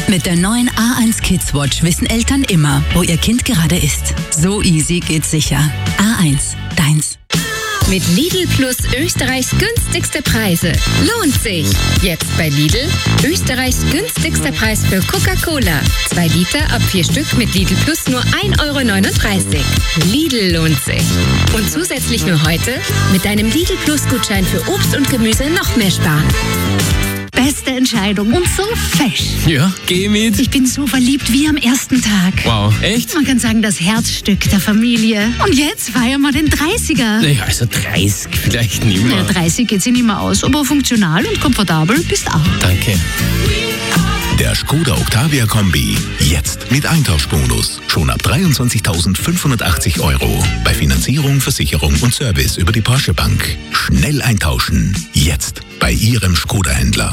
Mit der neuen A1 Kids Watch wissen Eltern immer, wo ihr Kind gerade ist. So easy geht's sicher. A1, deins. Mit Lidl Plus Österreichs günstigste Preise. Lohnt sich! Jetzt bei Lidl Österreichs günstigster Preis für Coca-Cola. 2 Liter ab 4 Stück mit Lidl Plus nur 1,39 €. Lidl lohnt sich. Und zusätzlich nur heute mit deinem Lidl Plus Gutschein für Obst und Gemüse noch mehr sparen. Beste Entscheidung und so fesch. Ja, geh mit. Ich bin so verliebt wie am ersten Tag. Wow, echt? Man kann sagen, das Herzstück der Familie. Und jetzt feiern wir den 30er. Ja, also 30 vielleicht nicht mehr. Ja, 30 geht sich nicht mehr aus, aber funktional und komfortabel bist auch. Danke. Der Skoda Octavia Kombi. Jetzt mit Eintauschbonus. Schon ab 23.580 €. Bei Finanzierung, Versicherung und Service über die Porsche Bank. Schnell eintauschen. Jetzt bei Ihrem Skoda-Händler.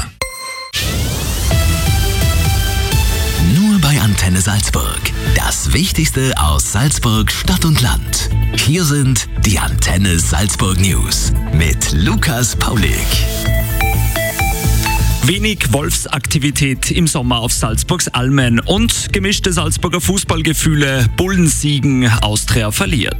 Nur bei Antenne Salzburg. Das Wichtigste aus Salzburg, Stadt und Land. Hier sind die Antenne Salzburg News mit Lukas Paulik. Wenig Wolfsaktivität im Sommer auf Salzburgs Almen und gemischte Salzburger Fußballgefühle. Bullen siegen, Austria verliert.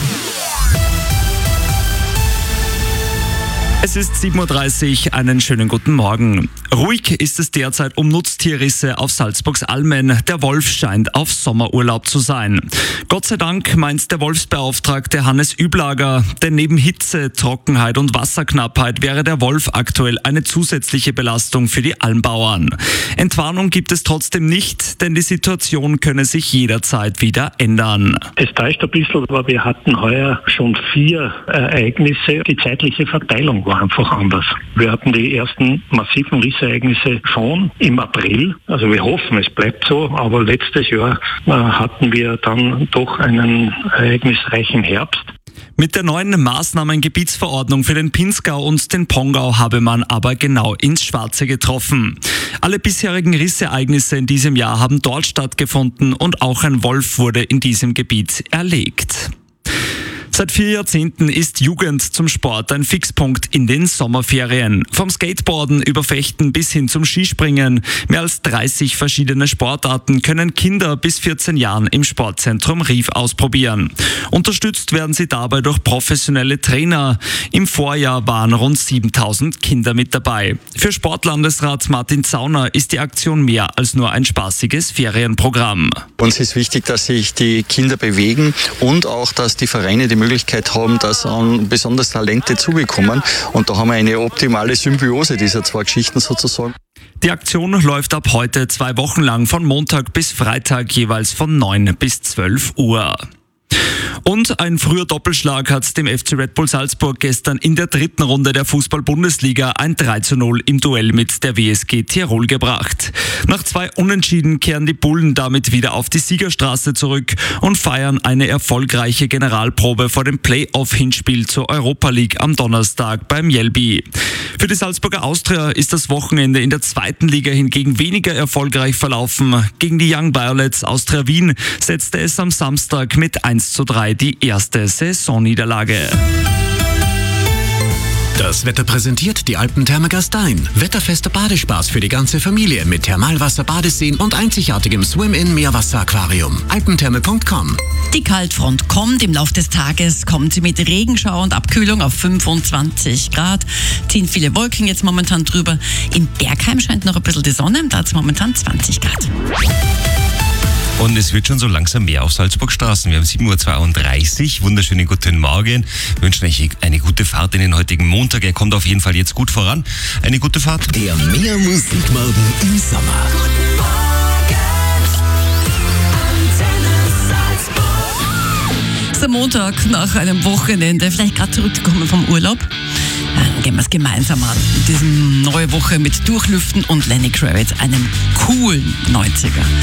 Es ist 7:30 Uhr, einen schönen guten Morgen. Ruhig ist es derzeit um Nutztierrisse auf Salzburgs Almen. Der Wolf scheint auf Sommerurlaub zu sein. Gott sei Dank meint der Wolfsbeauftragte Hannes Üblager, denn neben Hitze, Trockenheit und Wasserknappheit wäre der Wolf aktuell eine zusätzliche Belastung für die Almbauern. Entwarnung gibt es trotzdem nicht, denn die Situation könne sich jederzeit wieder ändern. Es täuscht ein bisschen, aber wir hatten heuer schon 4 Ereignisse. Die zeitliche Verteilung war einfach anders. Wir hatten die ersten massiven Rissereignisse schon im April. Also wir hoffen, es bleibt so. Aber letztes Jahr hatten wir dann doch einen ereignisreichen Herbst. Mit der neuen Maßnahmengebietsverordnung für den Pinzgau und den Pongau habe man aber genau ins Schwarze getroffen. Alle bisherigen Rissereignisse in diesem Jahr haben dort stattgefunden und auch ein Wolf wurde in diesem Gebiet erlegt. Seit 4 Jahrzehnten ist Jugend zum Sport ein Fixpunkt in den Sommerferien. Vom Skateboarden über Fechten bis hin zum Skispringen. Mehr als 30 verschiedene Sportarten können Kinder bis 14 Jahren im Sportzentrum Rief ausprobieren. Unterstützt werden sie dabei durch professionelle Trainer. Im Vorjahr waren rund 7.000 Kinder mit dabei. Für Sportlandesrat Martin Zauner ist die Aktion mehr als nur ein spaßiges Ferienprogramm. Uns ist wichtig, dass sich die Kinder bewegen und auch, dass die Vereine die Möglichkeit haben, dass an besonders Talente zugekommen. Und da haben wir eine optimale Symbiose dieser 2 Geschichten sozusagen. Die Aktion läuft ab heute 2 Wochen lang von Montag bis Freitag jeweils von 9 bis 12 Uhr. Und ein früher Doppelschlag hat dem FC Red Bull Salzburg gestern in der 3. Runde der Fußball-Bundesliga ein 3:0 im Duell mit der WSG Tirol gebracht. Nach 2 Unentschieden kehren die Bullen damit wieder auf die Siegerstraße zurück und feiern eine erfolgreiche Generalprobe vor dem Playoff-Hinspiel zur Europa League am Donnerstag beim Mjällby. Für die Salzburger Austria ist das Wochenende in der 2. Liga hingegen weniger erfolgreich verlaufen. Gegen die Young Violets Austria Wien setzte es am Samstag mit 1:3 die erste Saisonniederlage. Das Wetter präsentiert die Alpentherme Gastein. Wetterfester Badespaß für die ganze Familie mit Thermalwasser, Badeseen und einzigartigem Swim-In-Meerwasser-Aquarium. Alpentherme.com. Die Kaltfront kommt. Im Laufe des Tages kommt sie mit Regenschauer und Abkühlung auf 25 Grad. Ziehen viele Wolken jetzt momentan drüber. In Bergheim scheint noch ein bisschen die Sonne. Da hat es momentan 20 Grad. Und es wird schon so langsam mehr auf Salzburg Straßen. Wir haben 7:32 Uhr. Wunderschönen guten Morgen. Wir wünschen euch eine gute Fahrt in den heutigen Montag. Er kommt auf jeden Fall jetzt gut voran. Eine gute Fahrt. Der Mehr Musikmorgen im Sommer. Guten Morgen, Antenne Salzburg. Es ist der Montag nach einem Wochenende, vielleicht gerade zurückgekommen vom Urlaub. Dann gehen wir es gemeinsam an. Diese neue Woche mit Durchlüften und Lenny Kravitz, einem coolen 90er.